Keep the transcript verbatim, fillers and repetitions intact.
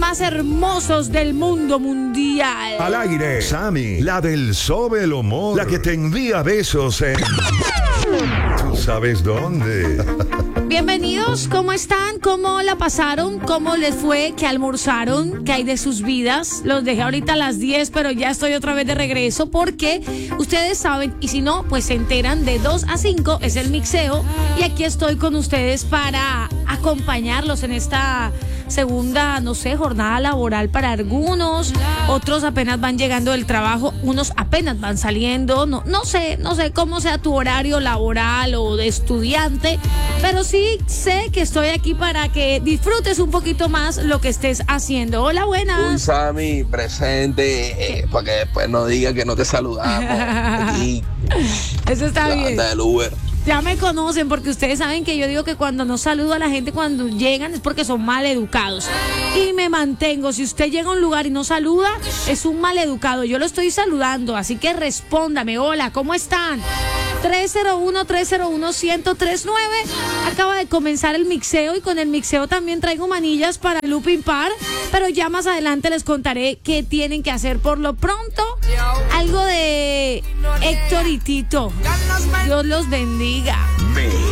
más hermosos del mundo mundial. Al aire, Sammy, la del Sobe el humor, la que te envía besos en... ¿Tú sabes dónde? Bienvenidos, ¿cómo están? ¿Cómo la pasaron? ¿Cómo les fue? ¿Qué almorzaron? ¿Qué hay de sus vidas? Los dejé ahorita a las diez, pero ya estoy otra vez de regreso porque ustedes saben, y si no, pues se enteran, de dos a cinco es el mixeo y aquí estoy con ustedes para acompañarlos en esta segunda, no sé, jornada laboral para algunos, otros apenas van llegando del trabajo, unos apenas van saliendo, no, no sé, no sé cómo sea tu horario laboral o de estudiante, pero sí sé que estoy aquí para que disfrutes un poquito más lo que estés haciendo. Hola, buenas. Un Sammy presente, eh, para que después no diga que no te saludamos. Aquí, eso está la bien. banda del Uber. Ya me conocen porque ustedes saben que yo digo que cuando no saludo a la gente cuando llegan es porque son mal educados. Y me mantengo. Si usted llega a un lugar y no saluda, es un mal educado. Yo lo estoy saludando, así que respóndame. Hola, ¿cómo están? tres cero uno, tres cero uno, uno cero cero tres nueve. Acaba de comenzar el mixeo y con el mixeo también traigo manillas para Looping Par, pero ya más adelante les contaré qué tienen que hacer. Por lo pronto, algo de Héctor y Tito. Dios los bendiga. Me